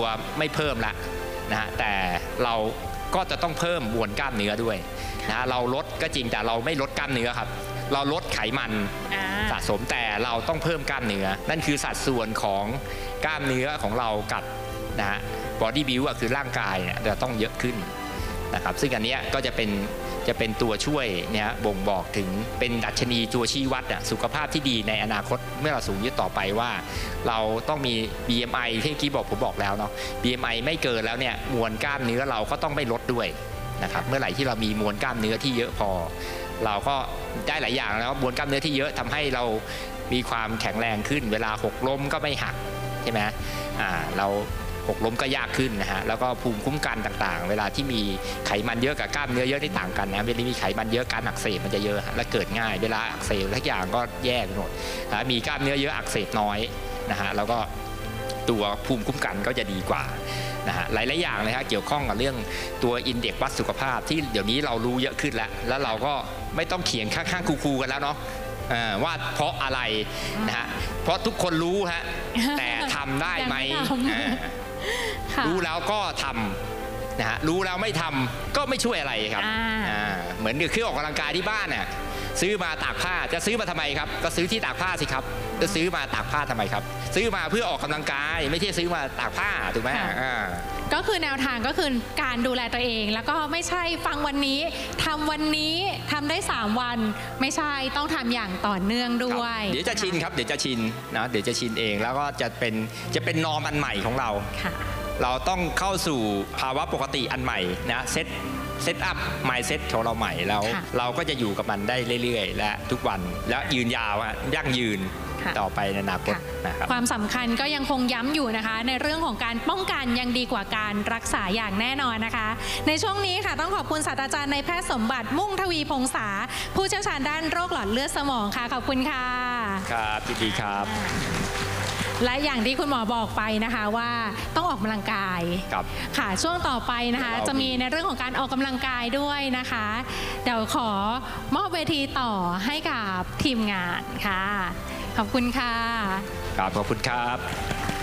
ตัวไม่เพิ่มละนะฮะแต่เราก็จะต้องเพิ่มมวลกล้ามเนื้อด้วยนะเราลดก็จริงแต่เราไม่ลดกล้ามเนื้อครับเราลดไขมันสะสมแต่เราต้องเพิ่มกล้ามเนื้อนั่นคือสัดส่วนของกล้ามเนื้อของเรากับนะฮะบอดี้บิวต์คือร่างกายเนี่ยจะต้องเยอะขึ้นนะครับซึ่งอันนี้ก็จะเป็นตัวช่วยเนี่ยบ่งบอกถึงเป็นดัชนีตัวชี้วัดสุขภาพที่ดีในอนาคตเมื่อเราสูงอายุต่อไปว่าเราต้องมี BMI ที่เมื่อกี้ผมบอกแล้วเนาะ BMI ไม่เกินแล้วเนี่ยมวลกล้ามเนื้อเราก็ต้องไม่ลดด้วยนะครับเมื่อไหร่ที่เรามีมวลกล้ามเนื้อที่เยอะพอเราก็ได้หลายอย่างแล้วมวลกล้ามเนื้อที่เยอะทำให้เรามีความแข็งแรงขึ้นเวลาหกล้มก็ไม่หักใช่ไหมเราหกล้มก็ยากขึ้นนะฮะแล้วก็ภูมิคุ้มกันต่างๆเวลาที่มีไขมันเยอะกับกล้ามเนื้อเยอะที่ต่างกันนะเวลามีไขมันเยอะการอักเสบมันจะเยอะและเกิดง่ายเวลาอักเสบทุกอย่างก็แย่ไปหมดมีกล้ามเนื้อเยอะอักเสบน้อยนะฮะแล้วก็ตัวภูมิคุ้มกันก็จะดีกว่านะฮะหลายๆอย่างเลยฮะเกี่ยวข้องกับเรื่องตัวอินเด็กซ์วัดสุขภาพที่เดี๋ยวนี้เรารู้เยอะขึ้นแล้วเราก็ไม่ต้องเขียนข้างๆคูๆกันแล้วเนาะว่าเพราะอะไรนะฮะเพราะทุกคนรู้ฮะแต่ทำได้ไหมรู้แล้วก็ทำนะฮะรู้แล้วไม่ทำก็ไม่ช่วยอะไรครับเหมือนกับเครื่องออกกำลังกายที่บ้านน่ะซื้อมาตากผ้าจะซื้อมาทำไมครับก็ซื้อที่ตากผ้าสิครับจะซื้อมาตากผ้าทำไมครับซื้อมาเพื่อออกกำลังกายไม่ใช่ซื้อมาตากผ้าถูกไหมก็คือแนวทางก็คือการดูแลตัวเองแล้วก็ไม่ใช่ฟังวันนี้ทำวันนี้ทำได้3วันไม่ใช่ต้องทำอย่างต่อเนื่องด้วยเดี๋ยวจะชินครับเดี๋ยวจะชินนะเดี๋ยวจะชินเองแล้วก็จะเป็นนอร์มอันใหม่ของเราเราต้องเข้าสู่ภาวะปกติอันใหม่นะเซตอัพ mindset ของเราใหม่แล้วเราก็จะอยู่กับมันได้เรื่อยๆและทุกวันและยืนยาวยั่งยืนต่อไปในอนาคตนะครับความสำคัญก็ยังคงย้ำอยู่นะคะในเรื่องของการป้องกันยังดีกว่าการรักษาอย่างแน่นอนนะคะในช่วงนี้ค่ะต้องขอบคุณศาสตราจารย์นายแพทย์สมบัติมุ่งทวีพงษาผู้เชี่ยวชาญด้านโรคหลอดเลือดสมองค่ะขอบคุณค่ะครับยินดีครับและอย่างที่คุณหมอบอกไปนะคะว่าต้องออกกำลังกายค่ะช่วงต่อไปนะคะจะมีในเรื่องของการออกกำลังกายด้วยนะคะเดี๋ยวขอมอบเวทีต่อให้กับทีมงานค่ะขอบคุณค่ะขอบคุณครับ